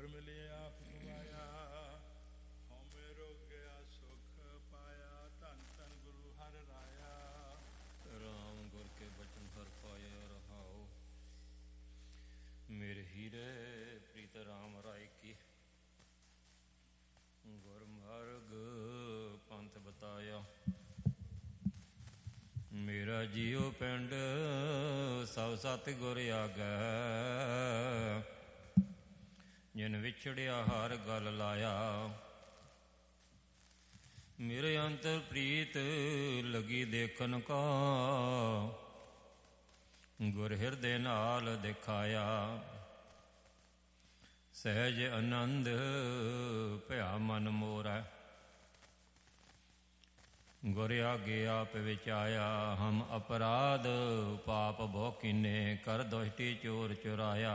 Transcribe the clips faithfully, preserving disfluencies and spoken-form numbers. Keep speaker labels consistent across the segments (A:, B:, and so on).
A: ਗੁਰ ਮਿਲਿਆ ਆਪ ਗਵਾਇਆ, ਹਉਮੈ ਰੋਗ ਗਿਆ ਸੁਖ ਪਾਇਆ। ਧੰਨ ਧੰਨ ਗੁਰੂ ਹਰਿ ਰਾਇਆ,
B: ਰਾਮ ਗੁਰ ਕੇ ਬਚਨ ਹਰਿ ਪਾਇਆ ਰਹਾਉ। ਮੇਰੇ ਹੀਰੇ ਪ੍ਰੀਤ ਰਾਮ ਰਾਏ ਕੀ, ਗੁਰ ਮਾਰਗ ਪੰਥ ਬਤਾਇਆ। ਮੇਰਾ ਜੀਉ ਪਿੰਡ ਸਭ ਸਤਿ ਗੁਰ ਆਗੈ, ਜਿਨ ਵਿਛੜਿਆ ਹਰ ਗਲ ਲਾਇਆ। ਮੇਰੇ ਅੰਤਰ ਪ੍ਰੀਤ ਲਗੀ ਦੇਖਨ ਕਾ, ਗੁਰ ਹਿਰਦੇ ਨਾਲ ਦਿਖਾਇਆ। ਸਹਿਜ ਆਨੰਦ ਭਇਆ ਮਨ ਮੋਰਾ, ਗੁਰ ਆਗੇ ਆਪ ਵਿੱਚ ਆਇਆ। ਹਮ ਅਪਰਾਧ ਪਾਪ ਬਹੁ ਕੀਨੇ, ਕਰ ਦੁਸ਼ਟੀ ਚੋਰ ਚੁਰਾਇਆ।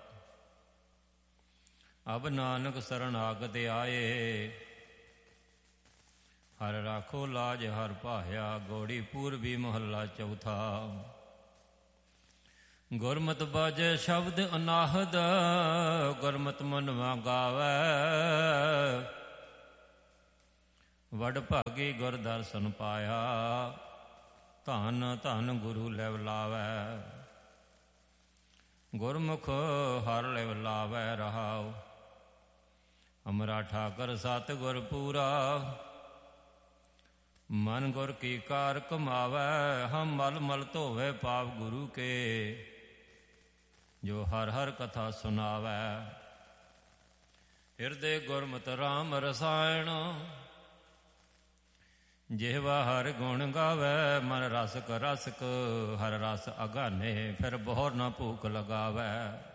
B: ਅਬ ਨਾਨਕ ਸਰਣਾਗਤ ਆਏ, ਹਰ ਰਾਖੋ ਲਾਜ ਹਰ ਭਾਇਆ। ਗੋੜੀ ਪੂਰਬੀ ਮਹੱਲਾ ਚੌਥਾ। ਗੁਰਮਤਿ ਬਾਜੈ ਸ਼ਬਦ ਅਨਾਹਦ, ਗੁਰਮਤਿ ਮਨਵਾ ਗਾਵੈ। ਵਡ ਭਾਗੀ ਗੁਰ ਦਰਸ਼ਨ ਪਾਇਆ, ਧੰਨ ਧੰਨ ਗੁਰੂ ਲਿਵ ਲਾਵੈ। ਗੁਰਮੁਖ ਹਰਿ ਲਿਵ ਲਾਵੈ ਰਹਾਉ। ਅਮਰਾ ਠਾਕਰ ਸਤਿ ਗੁਰ ਪੂਰਾ, ਮਨ ਗੁਰ ਕੀ ਕਾਰ ਕਮਾਵੈ। ਹਮ ਮਲ ਮਲ ਧੋਵੈ ਪਾਪ ਗੁਰੂ ਕੇ, ਜੋ ਹਰ ਹਰ ਕਥਾ ਸੁਨਾਵੈ। ਹਿਰਦੇ ਗੁਰਮਤਿ ਰਾਮ ਰਸਾਇਣ, ਜਿਹਵਾ ਹਰ ਗੁਣ ਗਾਵੈ। ਮਨ ਰਸਕ ਰਸਕ ਹਰ ਰਸ ਅਗਾਨੇ, ਫਿਰ ਬਹੁਰ ਨਾ ਭੂਖ ਲਗਾਵੈ।